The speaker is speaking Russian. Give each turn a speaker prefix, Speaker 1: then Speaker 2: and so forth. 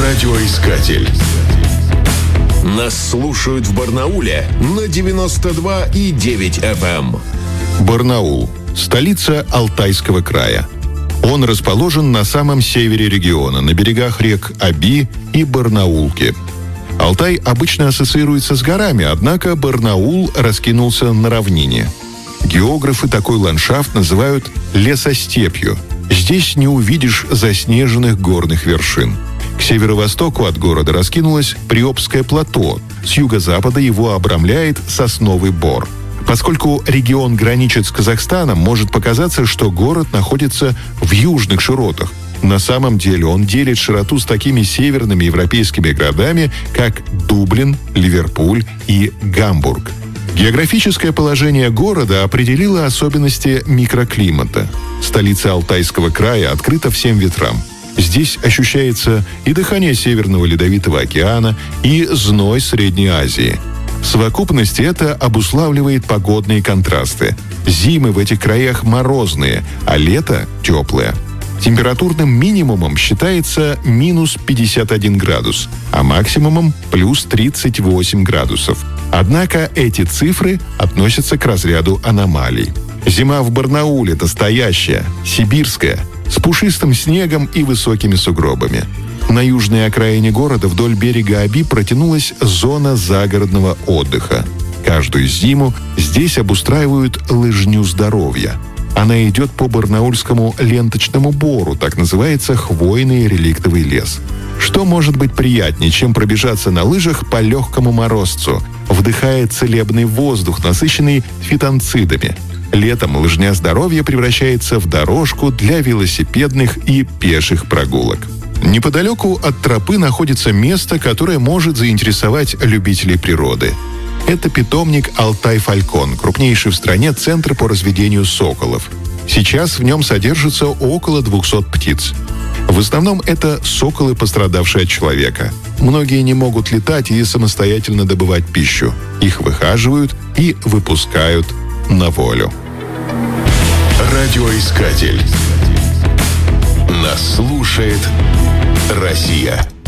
Speaker 1: Радиоискатель. Нас слушают в Барнауле на 92,9 FM.
Speaker 2: Барнаул – столица Алтайского края. Он расположен на самом севере региона, на берегах рек Оби и Барнаулки. Алтай обычно ассоциируется с горами, однако Барнаул раскинулся на равнине. Географы такой ландшафт называют лесостепью. Здесь не увидишь заснеженных горных вершин. К северо-востоку от города раскинулось Приобское плато. С юго-запада его обрамляет Сосновый Бор. Поскольку регион граничит с Казахстаном, может показаться, что город находится в южных широтах. На самом деле он делит широту с такими северными европейскими городами, как Дублин, Ливерпуль и Гамбург. Географическое положение города определило особенности микроклимата. Столица Алтайского края открыта всем ветрам. Здесь ощущается и дыхание Северного Ледовитого океана, и зной Средней Азии. В совокупности это обуславливает погодные контрасты. Зимы в этих краях морозные, а лето теплое. Температурным минимумом считается минус 51 градус, а максимумом плюс 38 градусов. Однако эти цифры относятся к разряду аномалий. Зима в Барнауле настоящая, сибирская, с пушистым снегом и высокими сугробами. На южной окраине города вдоль берега Оби протянулась зона загородного отдыха. Каждую зиму здесь обустраивают лыжню здоровья. Она идет по Барнаульскому ленточному бору, так называется хвойный реликтовый лес. Что может быть приятнее, чем пробежаться на лыжах по легкому морозцу, вдыхая целебный воздух, насыщенный фитонцидами? Летом лыжня здоровья превращается в дорожку для велосипедных и пеших прогулок. Неподалеку от тропы находится место, которое может заинтересовать любителей природы. Это питомник Алтай-Фалькон, крупнейший в стране центр по разведению соколов. Сейчас в нем содержится около 200 птиц. В основном это соколы, пострадавшие от человека. Многие не могут летать и самостоятельно добывать пищу. Их выхаживают и выпускают на волю.
Speaker 1: Радиоискатель. Нас слушает Россия.